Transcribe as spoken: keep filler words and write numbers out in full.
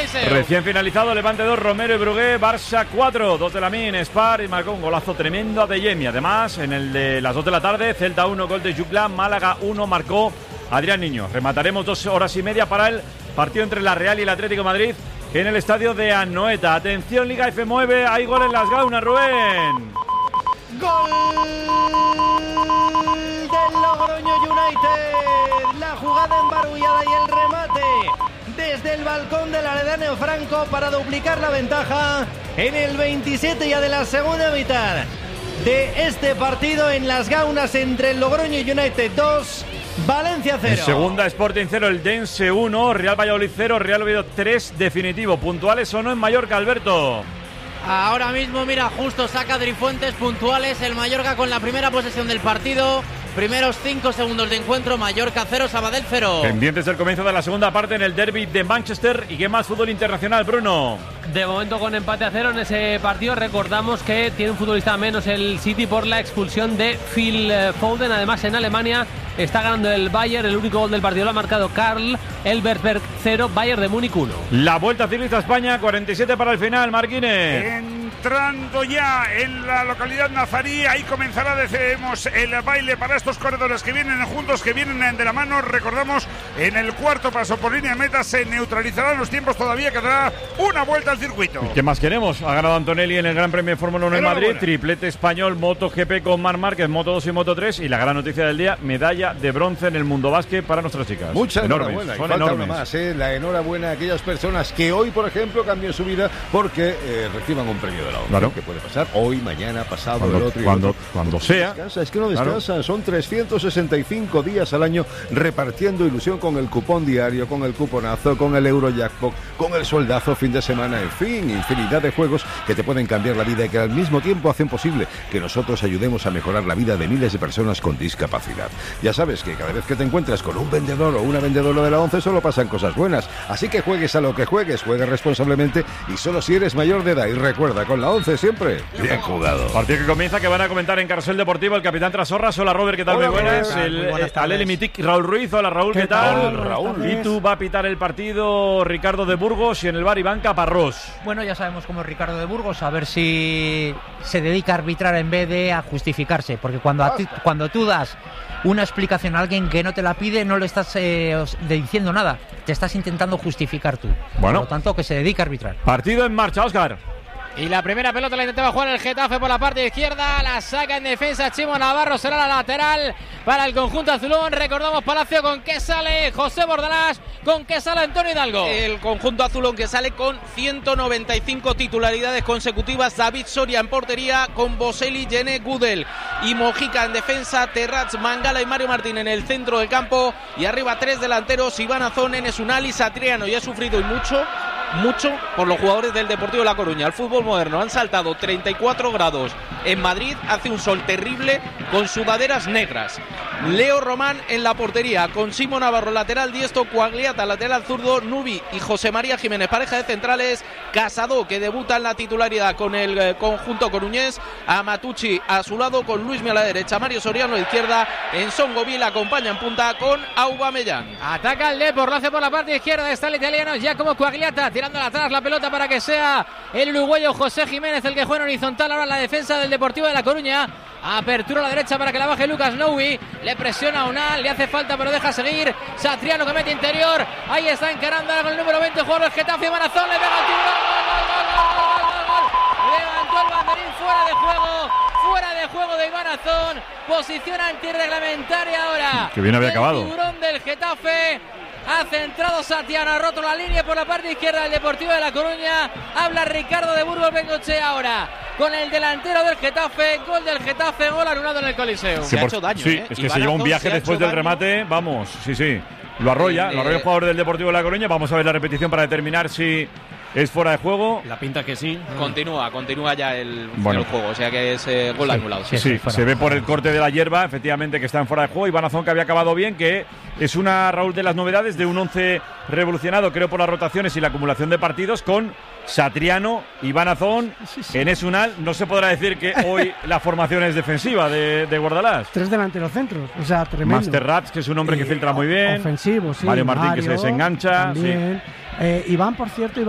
Coliseo. Recién finalizado, Levante dos, Romero y Brugué, Barça cuatro, dos de Lamine, Spar y marcó un golazo tremendo a Adeyemi. Además, en el de las dos de la tarde, Celta uno, gol de Juclà, Málaga uno, marcó Adrián Niño. Remataremos dos horas y media para el partido entre la Real y el Atlético de Madrid en el estadio de Anoeta. Atención, Liga F nueve, hay gol en las Gaunas, Rubén. Gol del Logroño United. La jugada embarullada y el remate desde el balcón del Aredano Franco para duplicar la ventaja en el veintisiete ya de la segunda mitad de este partido en las Gaunas entre el Logroño United dos, Valencia cero. En segunda, Sporting cero, el Dense uno, Real Valladolid cero, Real Oviedo tres, definitivo. ¿Puntuales o no en Mallorca, Alberto? Ahora mismo, mira, justo saca Drifuentes puntuales el Mallorca con la primera posesión del partido. Primeros cinco segundos de encuentro, Mallorca cero, Sabadell cero. Pendientes del comienzo de la segunda parte en el derbi de Manchester. ¿Y qué más fútbol internacional, Bruno? De momento con empate a cero en ese partido. Recordamos que tiene un futbolista menos el City por la expulsión de Phil Foden. Además, en Alemania está ganando el Bayern. El único gol del partido lo ha marcado Karl Elversberg cero, Bayern de Múnich uno. La Vuelta Ciclista a España, cuarenta y siete para el final, Marquines. Entrando ya en la localidad nazarí, ahí comenzará, decimos, el baile para estos corredores que vienen juntos, que vienen de la mano. Recordamos, en el cuarto paso por línea de meta se neutralizarán los tiempos, todavía quedará una vuelta al circuito. ¿Qué más queremos? Ha ganado Antonelli en el Gran Premio de Fórmula uno en Madrid, buena. Triplete español, MotoGP con Marc Márquez, Moto dos y Moto tres, y la gran noticia del día, medalla de bronce en el Mundo Básquet para nuestras chicas. Mucha enormes, enhorabuena, son y falta enormes. una más, ¿eh? La enhorabuena a aquellas personas que hoy, por ejemplo, cambian su vida porque eh, reciban un premio de la ONCE, claro, que puede pasar hoy, mañana, pasado, cuando, el otro y cuando, el otro. cuando sea. Descansa, es que no descansa, claro. Son trescientos sesenta y cinco días al año repartiendo ilusión con el cupón diario, con el cuponazo, con el Eurojackpot, con el sueldazo fin de semana, en fin, infinidad de juegos que te pueden cambiar la vida y que al mismo tiempo hacen posible que nosotros ayudemos a mejorar la vida de miles de personas con discapacidad. Ya sabes que cada vez que te encuentras con un vendedor o una vendedora de la ONCE solo pasan cosas buenas, así que juegues a lo que juegues, juegues responsablemente y solo si eres mayor de edad. Y recuerda, con la ONCE siempre bien jugado. Partido que comienza, que van a comentar en Carrusel Deportivo el capitán Trasorras. Hola, Robert, ¿qué tal? Hola, muy buenas. Robert. El, Muy buenas tardes. Aleli Mitic, Raúl Ruiz. Hola, Raúl, ¿qué, ¿Qué tal? tal? Raúl. Y tú va a pitar el partido Ricardo de Burgos y en el bar Iván Caparrós. Bueno, ya sabemos cómo es Ricardo de Burgos, a ver si se dedica a arbitrar en vez de a justificarse, porque cuando, a ti, cuando tú das una explicación a alguien que no te la pide, no le estás eh, diciendo nada, te estás intentando justificar tú. Bueno. Por lo tanto, que se dedique a arbitrar. Partido en marcha, Óscar. Y la primera pelota la intentaba jugar el Getafe por la parte izquierda, la saca en defensa Chimo Navarro, será la lateral para el conjunto azulón. Recordamos Palacio con que sale José Bordalás, con que sale Antonio Hidalgo. El conjunto azulón que sale con ciento noventa y cinco titularidades consecutivas, David Soria en portería, con Boselli, Yene, Gudel y Mojica en defensa, Terrats, Mangala y Mario Martín en el centro del campo, y arriba tres delanteros, Iván Azón, Enes Unal y Satriano. Y ha sufrido y mucho mucho por los jugadores del Deportivo de La Coruña. El fútbol moderno han saltado treinta y cuatro grados en Madrid, hace un sol terrible con sudaderas negras. Leo Román en la portería, con Simo Navarro lateral diestro, Coagliata lateral zurdo, Nubi y José María Jiménez pareja de centrales, Casado que debuta en la titularidad con el eh, conjunto coruñés, Amatucci a su lado con Luismi a la derecha, Mario Soriano a la izquierda, en Songovil acompaña en punta con Aubameyang. Ataca el Depor, lo hace por la parte izquierda, está el italiano Giacomo Coagliata tirando atrás la pelota para que sea el uruguayo José Jiménez el que juega en horizontal ahora en la defensa del Deportivo de La Coruña. Apertura a la derecha para que la baje Lucas Noui, le presiona a Unal, le hace falta pero deja seguir. Satriano que mete interior, ahí está encarando ahora con el número veinte, jugador del Getafe, Manazón, le pega el tiburón, gol, gol, gol, gol, gol, gol. Levantó el banderín, fuera de juego, fuera de juego de Iván Azón, posición antirreglamentaria ahora. Que bien había el acabado. Tiburón del Getafe. Ha centrado Satriano, ha roto la línea por la parte izquierda del Deportivo de La Coruña. Habla Ricardo de Burgos Bengoche ahora con el delantero del Getafe. Gol del Getafe, gol anulado en el Coliseo. Se ha por, hecho daño, sí, ¿eh? es que Iván se lleva un Azón viaje se ha después hecho del daño. remate. Vamos, sí, sí. Lo arrolla, Eh, lo arrolla el jugador del Deportivo de La Coruña. Vamos a ver la repetición para determinar si es fuera de juego. La pinta que sí. Continúa, continúa ya el, Bueno. el juego, o sea que es eh, gol Sí, anulado. sí. Sí, fuera. se ve por el corte de la hierba, efectivamente, que está en fuera de juego. Iván Azón, que había acabado bien, que es una, Raúl, de las novedades de un once revolucionado, creo, por las rotaciones y la acumulación de partidos, con Satriano, Iván Azón, Enes Unal. No se podrá decir que hoy la formación es defensiva de, de Guardalás. Tres delanteros centros, o sea, tremendo. Master Rats, que es un hombre que Eh, filtra muy bien. Ofensivo, sí. Mario Martín, que se desengancha. También. Sí. Eh, Iván, por cierto, Iván